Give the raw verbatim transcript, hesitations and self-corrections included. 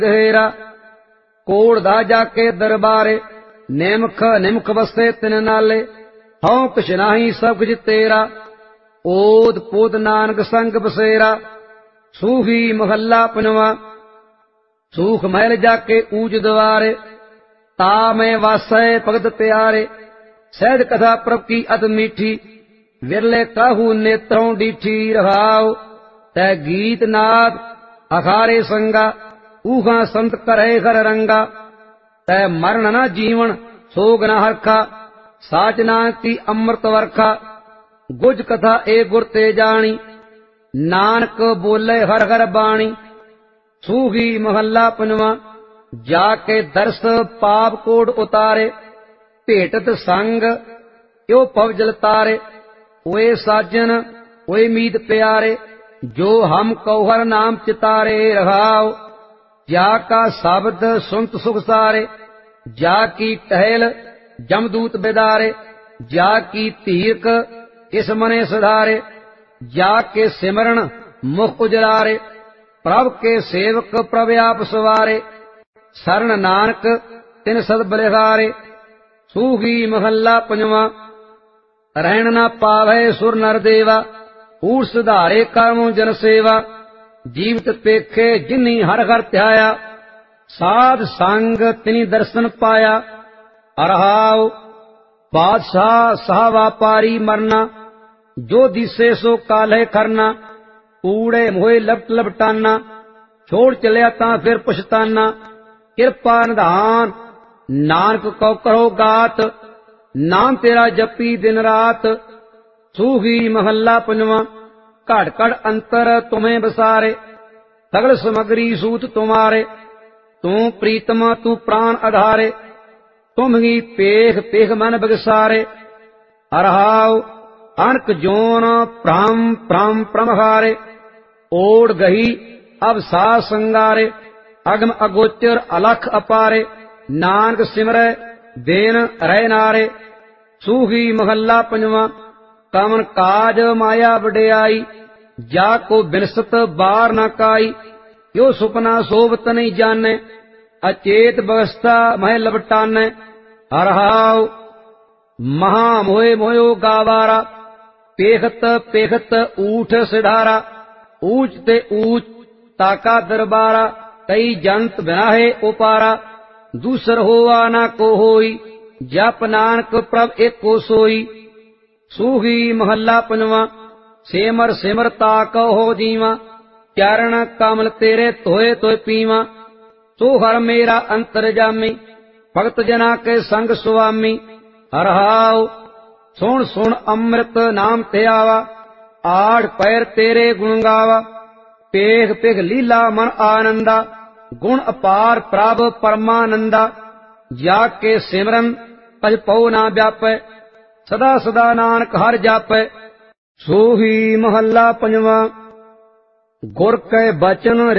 ਗਹਿਰਾ। ਕੋੜ ਦਾ ਜਾ ਕੇ ਦਰਬਾਰੇ, ਨਿਮਖ ਨਿਮਖ ਵਸੇ ਤਿਨ ਨਾਲੇ। ਹਉ ਕਿਛ ਨਾਹੀ ਸਭ ਕੁਝ ਤੇਰਾ, ਓਦ ਪੋਦ ਨਾਨਕ ਸੰਗ ਬਸੇਰਾ। ਸੂਹੀ ਮਹੱਲਾ ਪੰਜਵਾਂ। ਸੂਖ ਮਹਿਲ ਜਾ ਕੇ ਊਜ ਦਵਾਰੇ, ਤਾ ਮੈਂ ਵਾਸੈ ਭਗਤ ਪਿਆਰੇ। ਸਹਿਜ ਕਥਾ ਪ੍ਰਭ ਕੀ ਅਤ ਮੀਠੀ, ਵਿਰਲੇ ਕਾਹੂ ਨੇਤਰੋਂ ਡੀਠੀ। ਰਹਾਉ ਤੈ ਗੀਤ ਨਾਦ ਅਖਾਰੇ ਸੰਗਾ, ਊਹਾਂ ਸੰਤ ਕਰੇ ਹਰ ਰੰਗਾ। ਤੈ ਮਰਨ ਨਾ ਜੀਵਨ ਸੋਗ ਨਾ ਹਰਖਾ, ਸਾਚ ਨਾਨਕ ਕੀ ਅੰਮ੍ਰਿਤ ਵਰਖਾ। ਗੁਜ ਕਥਾ ਏ ਗੁਰ ਤੇ ਜਾਣੀ, ਨਾਨਕ ਬੋਲੇ ਹਰ ਹਰ ਬਾਣੀ। ਸੂਹੀ ਮਹੱਲਾ ਪੰਜਵਾਂ। ਜਾ ਕੇ ਦਰਸ ਪਾਪ ਕੋੜ ਉਤਾਰੇ, ਭੇਟਤ ਸੰਗ ਇਉ ਭਵ ਜਲ ਤਾਰੇ। ਓਏ ਸਾਜਨ ਓਏ ਮੀਤ ਪਿਆਰੇ, ਜੋ ਹਮ ਕਉ ਹਰ ਨਾਮ ਚਿਤਾਰੇ। ਰਹਾਉ ਜਾ ਕਾ ਸ਼ਬਦ ਸੁਨਤ ਸੁਖ ਸਾਰੇ, ਜਾ ਕੀ ਟਹਿਲ ਜਮਦੂਤ ਬਿਦਾਰੇ। ਜਾ ਕੀ ਧੀਰਕ ਇਸ ਮਨੇ ਸੁਧਾਰੇ, ਜਾ ਕੇ ਸਿਮਰਨ ਮੁਖ ਉਜਲਾਰੇ। ਪ੍ਰਭ ਕੇ ਸੇਵਕ ਪ੍ਰਭ ਆਪ ਸਵਾਰੇ, ਸਰਨ ਨਾਨਕ ਤਿਨ ਸਦ ਬਲਿਹਾਰੇ। ਸੂਹੀ ਮਹੱਲਾ ਪੰਜਵਾਂ। ਰਹਿਣ ਨਾ ਪਾਵੈ ਸੁਰ ਨਰ ਦੇਵਾ, ਊਠ ਸੁਧਾਰੇ ਕਰਮੁ ਜਨ ਸੇਵਾ। ਜੀਵਤ ਪੇਖੇ ਜਿਨੀ ਹਰ ਹਰ ਧਿਆਇਆ, ਸਾਧ ਸੰਗ ਤਿਨੀ ਦਰਸ਼ਨ ਪਾਇਆ। ਰਹਾਉ ਬਾਦਸ਼ਾਹ ਸਾਹ ਵਾਪਾਰੀ ਮਰਨਾ, ਜੋ ਦਿਸੇ ਸੋ ਕਾਲਹਿ ਕਰਨਾ। ਊੜੇ ਮੋਏ ਲਪਟ ਲਪਟਾਨਾ, ਛੋੜ ਚਲਿਆ ਤਾਂ ਫਿਰ ਪਛਤਾਨਾ। ਕਿਰਪਾ ਨਿਧਾਨ ਨਾਨਕ ਕਉ ਕਰੋ ਗਾਤ, ਨਾਮ ਤੇਰਾ ਜਪੀ ਦਿਨ ਰਾਤ। ਸੂਹੀ ਮਹੱਲਾ ਪੰਜਵਾਂ। ਘੜ ਘੜ ਅੰਤਰ ਤੁਮੇ ਬਸਾਰੇ, ਸਗਲ ਸਮਗਰੀ ਸੂਤ ਤੁਮਾਰੇ। ਤੂੰ ਪ੍ਰੀਤਮ ਤੂੰ ਪ੍ਰਾਨ ਆਧਾਰੇ, ਤੁਮ ਹੀ ਪੇਖ ਪੇਖ ਮਨ ਬਗਸਾਰੇ। ਰਹਾਉ ਅਨਕ ਜੋਨ ਭ੍ਰਮ ਭ੍ਰਮ ਪ੍ਰਮਹਾਰੇ, ਓੜ ਗਹੀ ਅਬ ਸਾ ਸੰਗਾਰੇ। ਅਗਮ ਅਗੋਚਰ ਅਲਖ ਅਪਾਰੇ, ਨਾਨਕ ਸਿਮਰੈ ਦੇਨ ਰਹਿ ਨਾਰੇ। ਸੂਹੀ ਮਹੱਲਾ ਪੰਜਵਾਂ। ਕਮਨ ਕਾਜ ਮਾਇਆ ਵਡਿਆਈ, ਜਾ ਕੋ ਬਿਨਸਤ ਬਾਰ ਨਾ ਕਾਈ। ਜੋ ਸੁਪਨਾ ਸੋਵਤ ਨਹੀਂ ਜਾਣੈ, ਅਚੇਤ ਬਵਸਥਾ ਮਹਿ ਲਵਟਾਨੈ। ਰਹਾਉ ਮਹਾ ਮੋਏ ਮੋਇਓ ਗਾਵਾਰਾ, ਪੇਖਤ ਪੇਖਤ ਊਠ ਸਿਧਾਰਾ। ਊਚ ਤੇ ਊਚ ਤਾਕਾ ਦਰਬਾਰਾ, ਕਈ ਜੰਤ ਬਿਨਾਹੇ ਉਪਾਰਾ। ਦੂਸਰ ਹੋਵਾ ਨਾ ਕੋ ਹੋਈ, ਜਪ ਨਾਨਕ ਪ੍ਰਭ ਏਕੋ ਸੋਈ। ਸੂਹੀ ਮਹੱਲਾ ਪੰਜਵਾਂ। ਸਿਮਰ ਸਿਮਰ ਤਾ ਕਹੋ ਜੀਵਾਂ, ਚਰਨ ਕਮਲ ਤੇਰੇ ਧੋਏ ਧੋਏ ਪੀਵਾਂ। ਸੋ ਹਰ ਮੇਰਾ ਅੰਤਰਜਾਮੀ, ਭਗਤ ਜਨਾ ਕੇ ਸੰਗ ਸੁਆਮੀ। ਰਹਾਉ ਸੁਣ ਸੁਣ ਅੰਮ੍ਰਿਤ ਨਾਮ ਧਿਆਵਾ, ਆੜ ਪੈਰ ਤੇਰੇ ਗੁਣ ਗਾਵਾ। ਪੇਖ ਪੇਖ ਲੀਲਾ ਮਨ ਆਨੰਦਾ, ਗੁਣ ਅਪਾਰ ਪ੍ਰਭ ਪਰਮਾਨੰਦਾ। ਜਾ ਕੇ ਸਿਮਰਨ ਅਜ ਪਉ ਨਾ ਵਿਆਪੈ, ਸਦਾ ਸਦਾ ਨਾਨਕ ਹਰਿ ਜਾਪੈ। ਸੂਹੀ ਮਹੱਲਾ ਪੰਜਵਾਂ। ਗੁਰ ਕੈ ਬਚਨ